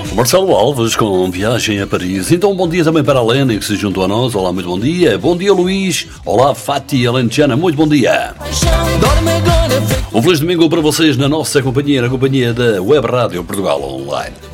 Marcelo Alves com Viagem a Paris. Então, bom dia também para a Lena que se juntou a nós. Olá, muito bom dia. Bom dia, Luís. Olá, Fati Alentejana. Muito bom dia. Um feliz domingo para vocês na nossa companhia, na companhia da Web Rádio Portugal Online.